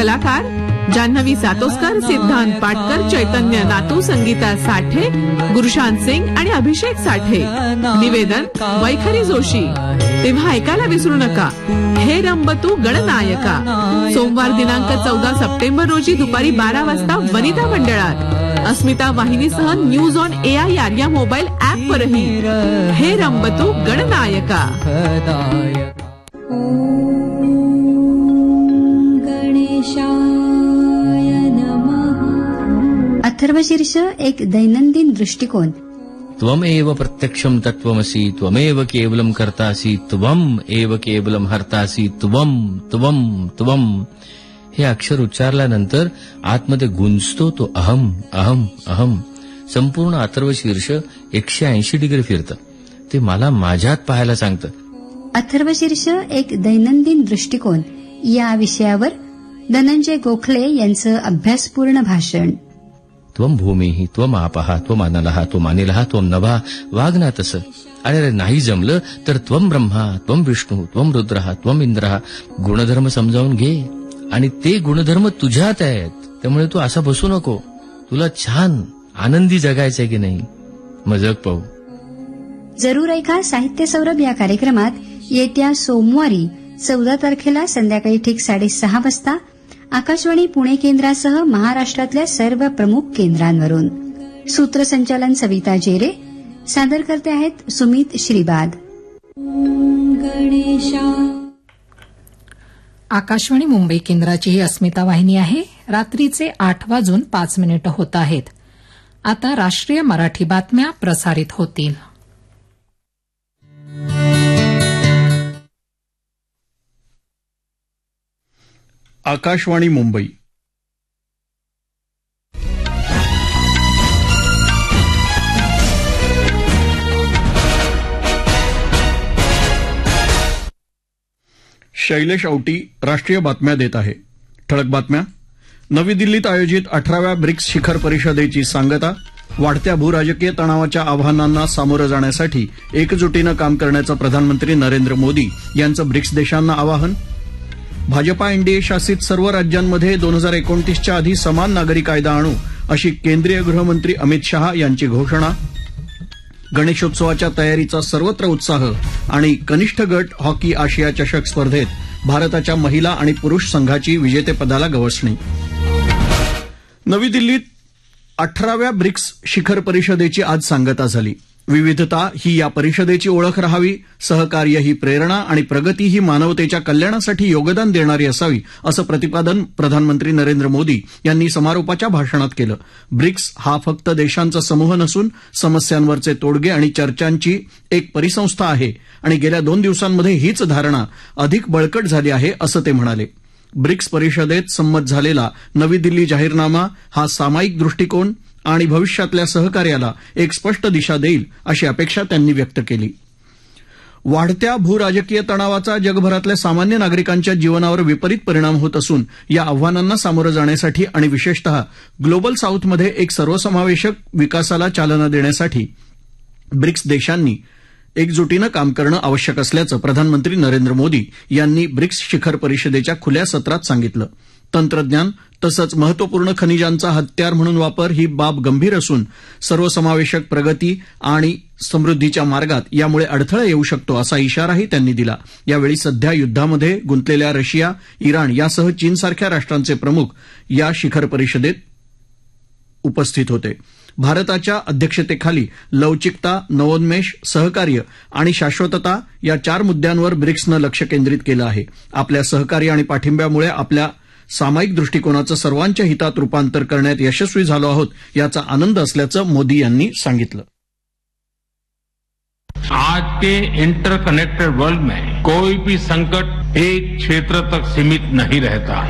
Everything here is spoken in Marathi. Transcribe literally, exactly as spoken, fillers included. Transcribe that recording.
कलाकार जान्हवी सातोस्कर, सिद्धांत पाटकर, चैतन्य नातू, संगीता साठे, गुरुशांत सिंग आणि अभिषेक साठे. निवेदन वैखरी जोशी. तेव्हा ऐकायला विसरू नका हे रंबतू गणनायका. सोमवार दिनांक चौदा सप्टेंबर रोजी दुपारी बारा वाजता वनिता मंडळात. अस्मिता वाहिनीसह न्यूज ऑन एआयआर या मोबाईल ऍपवरही हे रंबतू गणनायका. अथर्वशीर्ष एक दैनंदिन दृष्टिकोन. त्वमेव प्रत्यक्षम तत्वमसि, त्वमेव केवलम कर्तासि, त्वम एव केवलम हर्तासि, त्वम त्वम त्वम. हे अक्षर उच्चारल्यानंतर आतमध्ये गुंजतो तो अहम अहम अहम. संपूर्ण अथर्वशीर्ष एकशे ऐंशी डिग्री फिरतं. ते मला माझ्यात पाहायला सांगतं. अथर्वशीर्ष एक दैनंदिन दृष्टिकोन या विषयावर धनंजय गोखले यांचं अभ्यासपूर्ण भाषण. त्वम भूमी, त्वम आपः, त्वम अनलः, त्वम अनिलः, त्वम नभः. वाग ना तसं. अरे नाही जमलं तर त्वम ब्रह्मा, त्वम विष्णू, त्वम रुद्रः, त्वम इंद्रः. गुणधर्म समजावून घे आणि ते गुणधर्म तुझ्यात आहेत. त्यामुळे तू असा बसू नको. तुला छान आनंदी जगायचंय की नाही, मग जग पाहू. जरूर ऐका साहित्य सौरभ या कार्यक्रमात येत्या सोमवारी चौदा तारखेला संध्याकाळी ठीक साडेसहा वाजता आकाशवाणी पुणे केंद्रासह महाराष्ट्रातल्या सर्व प्रमुख केंद्रांवरून. सूत्रसंचालन सविता जेरे. सादर करते आहेत सुमित श्रीबाद. आकाशवाणी मुंबई केंद्राची ही अस्मिता वाहिनी आहे. रात्रीचे आठ वाजून पाच मिनिटं होत आहेत. आता राष्ट्रीय मराठी बातम्या प्रसारित होतील. आकाशवाणी मुंबई. शैलेश औटी राष्ट्रीय बातम्या देत आहे. ठळक बातम्या. नवी दिल्लीत आयोजित अठराव्या ब्रिक्स शिखर परिषदेची सांगता. वाढत्या भूराजकीय तणावाच्या आव्हानांना सामोरं जाण्यासाठी एकजुटीनं काम करण्याचं प्रधानमंत्री नरेंद्र मोदी यांचं ब्रिक्स देशांना आवाहन. भाजपा एनडीए शासित सर्व राज्यांमध्ये दोन हजार एकोणतीसच्या आधी समान नागरी कायदा आणू अशी केंद्रीय गृहमंत्री अमित शहा यांची घोषणा. गणेशोत्सवाच्या तयारीचा सर्वत्र उत्साह आणि कनिष्ठ गट हॉकी आशिया चषक स्पर्धेत भारताच्या महिला आणि पुरुष संघाची विजेतेपदाला गवसणी. नवी दिल्लीत अठराव्या ब्रिक्स शिखर परिषदेची आज सांगता झाली. विविधता ही या परिषदेची ओळख राहावी, सहकार्य ही प्रेरणा आणि प्रगती ही मानवतेच्या कल्याणासाठी योगदान देणारी असावी असं प्रतिपादन प्रधानमंत्री नरेंद्र मोदी यांनी समारोपाच्या भाषणात केलं. ब्रिक्स हा फक्त देशांचा समूह नसून समस्यांवरचे तोडगे आणि चर्चांची एक परिसंस्था आहे आणि गेल्या दोन दिवसांमध्ये हीच धारणा अधिक बळकट झाली आहे असं ते म्हणाले. ब्रिक्स परिषदेत संमत झालेला नवी दिल्ली जाहीरनामा हा सामायिक दृष्टिकोन आणि भविष्यातल्या सहकार्याला एक स्पष्ट दिशा देईल अशी अपेक्षा त्यांनी व्यक्त केली. वाढत्या भूराजकीय तणावाचा जगभरातल्या सामान्य नागरिकांच्या जीवनावर विपरीत परिणाम होत असून या आव्हानांना सामोरं जाण्यासाठी आणि विशेषतः ग्लोबल साऊथमध्ये एक सर्वसमावेशक विकासाला चालना देण्यासाठी ब्रिक्स देशांनी एकजुटीनं काम करणं आवश्यक असल्याचं प्रधानमंत्री नरेंद्र मोदी यांनी ब्रिक्स शिखर परिषदेच्या खुल्या सत्रात सांगितलं. तंत्रज्ञान तसंच महत्वपूर्ण खनिजांचा हत्यार म्हणून वापर ही बाब गंभीर असून सर्वसमावेशक प्रगती आणि समृद्धीच्या मार्गात यामुळे अडथळा येऊ शकतो असा इशाराही त्यांनी दिला. यावेळी सध्या युद्धामध्ये गुंतलेल्या रशिया, इराण यासह चीनसारख्या राष्ट्रांचे प्रमुख या शिखर परिषदेत उपस्थित होते. भारताच्या अध्यक्षतेखाली लवचिकता, नवोन्मेष, सहकार्य आणि शाश्वतता या चार मुद्द्यांवर ब्रिक्सनं लक्ष केंद्रित केलं आहे. आपल्या सहकार्य आणि पाठिंब्यामुळे आपल्या सामायिक दृष्टिकोनाचं सर्वांच्या हितात रूपांतर करण्यात यशस्वी झालो आहोत याचा आनंद असल्याचं मोदी यांनी सांगितलं. आज के इंटरकनेक्टेड वर्ल्ड में कोई भी संकट एक क्षेत्र तक सीमित नहीं रहता.